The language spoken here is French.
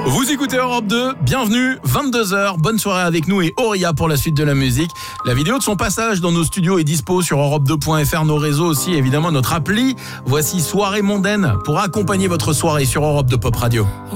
Vous écoutez Europe 2, bienvenue, 22h, bonne soirée avec nous et Auria pour la suite de la musique. La vidéo de son passage dans nos studios est dispo sur europe2.fr, nos réseaux aussi, évidemment notre appli. Voici Soirée mondaine pour accompagner votre soirée sur Europe 2 Pop Radio.